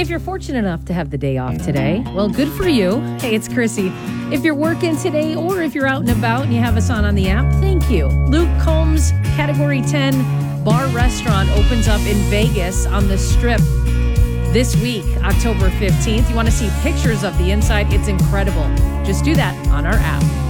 If you're fortunate enough to have the day off today, well, good for you. Hey, it's Chrissy. If you're working today or if you're out and about and you have us on the app, thank you. Luke Combs, Category 10 bar restaurant opens up in Vegas on the Strip this week, October 15th. You want to see pictures of the inside? It's incredible. Just do that on our app.